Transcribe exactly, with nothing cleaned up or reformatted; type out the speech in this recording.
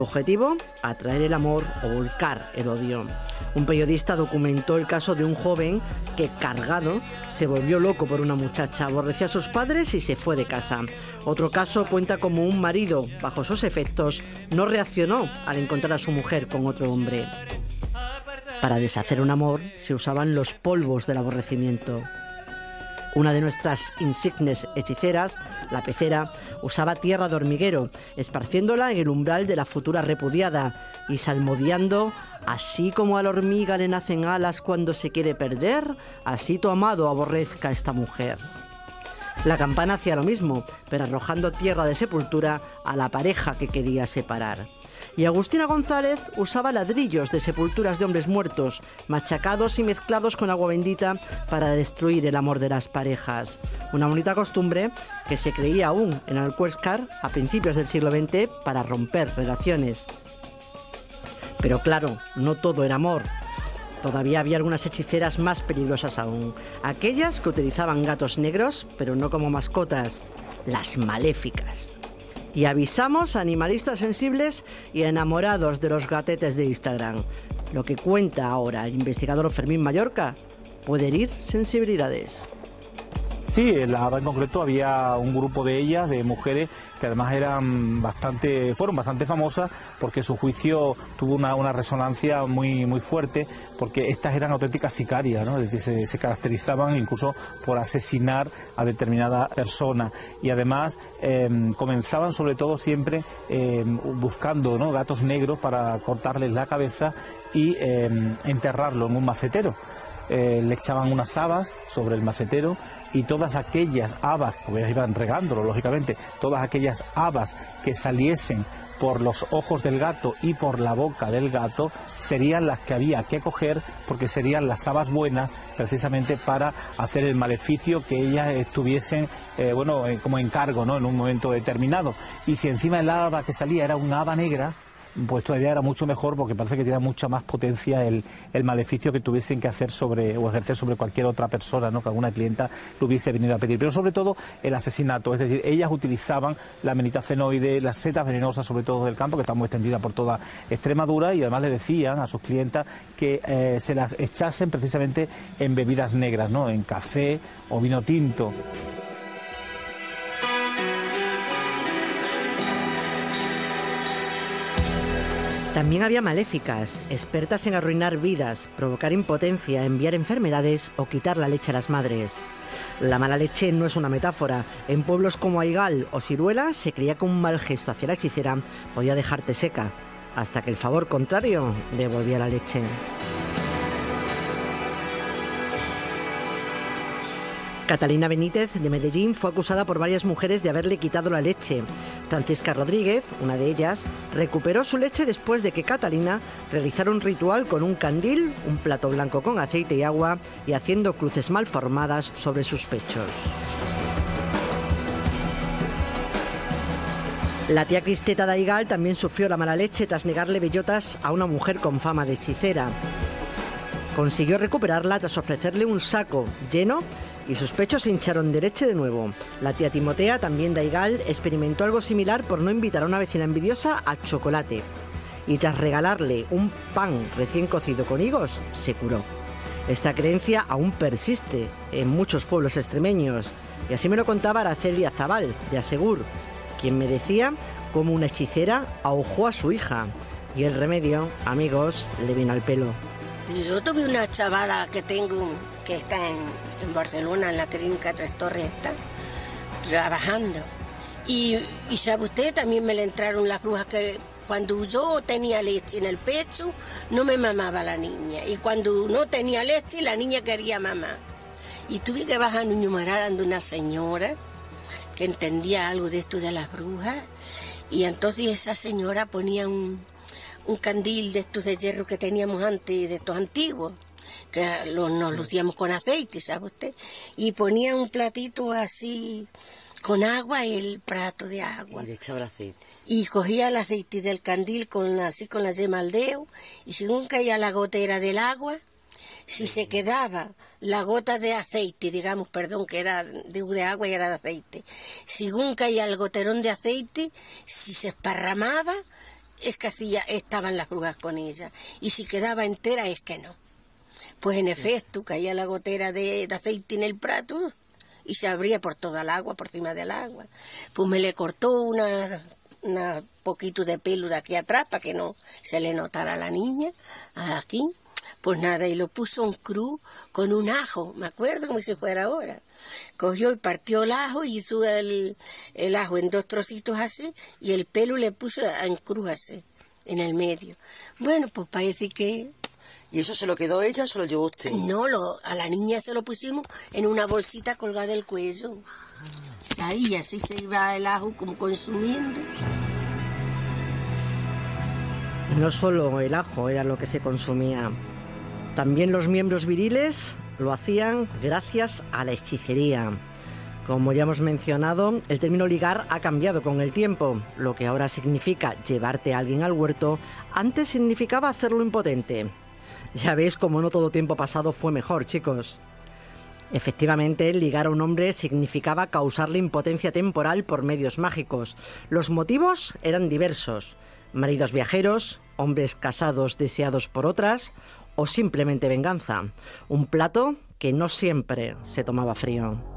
Objetivo, atraer el amor o volcar el odio. Un periodista documentó el caso de un joven que, cargado, se volvió loco por una muchacha, aborrecía a sus padres y se fue de casa. Otro caso cuenta cómo un marido, bajo sus efectos, no reaccionó al encontrar a su mujer con otro hombre. Para deshacer un amor se usaban los polvos del aborrecimiento. Una de nuestras insignes hechiceras, la pecera, usaba tierra de hormiguero, esparciéndola en el umbral de la futura repudiada y salmodiando: así como a la hormiga le nacen alas cuando se quiere perder, así tu amado aborrezca a esta mujer. La campana hacía lo mismo, pero arrojando tierra de sepultura a la pareja que quería separar. Y Agustina González usaba ladrillos de sepulturas de hombres muertos, machacados y mezclados con agua bendita para destruir el amor de las parejas. Una bonita costumbre que se creía aún en Alcuéscar a principios del siglo veinte para romper relaciones. Pero claro, no todo era amor. Todavía había algunas hechiceras más peligrosas aún. Aquellas que utilizaban gatos negros, pero no como mascotas, las maléficas. Y avisamos a animalistas sensibles y enamorados de los gatetes de Instagram. Lo que cuenta ahora el investigador Fermín Mallorca puede herir sensibilidades. Sí, en la Hada en concreto había un grupo de ellas, de mujeres, que además eran bastante, fueron bastante famosas porque su juicio tuvo una, una resonancia muy, muy fuerte, porque estas eran auténticas sicarias, ¿no? Es decir, se, se caracterizaban incluso por asesinar a determinada persona, y además eh, comenzaban sobre todo siempre eh, buscando, ¿no?, gatos negros para cortarles la cabeza y eh, enterrarlo en un macetero. Eh, le echaban unas habas sobre el macetero, y todas aquellas habas, porque iban regándolo lógicamente, todas aquellas habas que saliesen por los ojos del gato y por la boca del gato serían las que había que coger, porque serían las habas buenas precisamente para hacer el maleficio que ellas estuviesen eh, bueno, eh, como encargo, ¿no?, en un momento determinado. Y si encima el haba que salía era una haba negra, pues todavía era mucho mejor, porque parece que tenía mucha más potencia el, el maleficio que tuviesen que hacer sobre o ejercer sobre cualquier otra persona, ¿no?, que alguna clienta lo hubiese venido a pedir. Pero sobre todo el asesinato, es decir, ellas utilizaban la meritafenoide, las setas venenosas, sobre todo del campo, que están muy extendidas por toda Extremadura, y además le decían a sus clientas que eh, se las echasen precisamente en bebidas negras, ¿no?, en café o vino tinto. También había maléficas, expertas en arruinar vidas, provocar impotencia, enviar enfermedades o quitar la leche a las madres. La mala leche no es una metáfora. En pueblos como Aigal o Siruela se creía que un mal gesto hacia la hechicera podía dejarte seca, hasta que el favor contrario devolvía la leche. Catalina Benítez, de Medellín, fue acusada por varias mujeres de haberle quitado la leche. Francisca Rodríguez, una de ellas, recuperó su leche después de que Catalina realizara un ritual con un candil, un plato blanco con aceite y agua, y haciendo cruces mal formadas sobre sus pechos. La tía Cristeta de Aigal también sufrió la mala leche tras negarle bellotas a una mujer con fama de hechicera. Consiguió recuperarla tras ofrecerle un saco lleno y sus pechos se hincharon de leche de nuevo. La tía Timotea, también de Aigal, experimentó algo similar por no invitar a una vecina envidiosa a chocolate. Y tras regalarle un pan recién cocido con higos, se curó. Esta creencia aún persiste en muchos pueblos extremeños. Y así me lo contaba Araceli Azabal, de Asegur, quien me decía cómo una hechicera ahogó a su hija. Y el remedio, amigos, le vino al pelo. Yo tuve una chavala que tengo, que está en, en Barcelona, en la clínica Tres Torres, está trabajando. Y, y sabe usted, también me le entraron las brujas, que cuando yo tenía leche en el pecho, no me mamaba la niña. Y cuando no tenía leche, la niña quería mamar. Y tuve que bajar a Nuño Maral ante una señora que entendía algo de esto de las brujas. Y entonces esa señora ponía un... un candil de estos de hierro que teníamos antes, de estos antiguos, que lo, nos lo hacíamos con aceite, ¿sabe usted? Y ponía un platito así, con agua, el plato de agua. Y le echaba el aceite. Y cogía el aceite del candil con la, así con la yema al dedo, y según caía la gotera del agua, si se quedaba la gota de aceite, digamos, perdón, que era de, de agua y era de aceite, según caía el goterón de aceite, si se esparramaba, es que hacía, estaban las brujas con ella. Y si quedaba entera es que no. Pues en efecto, caía la gotera de, de aceite en el plato y se abría por toda el agua, por encima del agua. Pues me le cortó una, una poquito de pelo de aquí atrás para que no se le notara a la niña, aquí. Pues nada, y lo puso en cruz con un ajo, me acuerdo como si fuera ahora. Cogió y partió el ajo y hizo el, el ajo en dos trocitos así y el pelo le puso en cruz así, en el medio. Bueno, pues parece que... ¿Y eso se lo quedó ella o se lo llevó usted? No, lo, a la niña se lo pusimos en una bolsita colgada del cuello. Ahí así se iba el ajo como consumiendo. Y no solo el ajo era lo que se consumía, también los miembros viriles lo hacían gracias a la hechicería. Como ya hemos mencionado, el término ligar ha cambiado con el tiempo. Lo que ahora significa llevarte a alguien al huerto, antes significaba hacerlo impotente. Ya veis cómo no todo tiempo pasado fue mejor, chicos. Efectivamente, ligar a un hombre significaba causarle impotencia temporal por medios mágicos. Los motivos eran diversos: maridos viajeros, hombres casados deseados por otras o simplemente venganza. Un plato que no siempre se tomaba frío.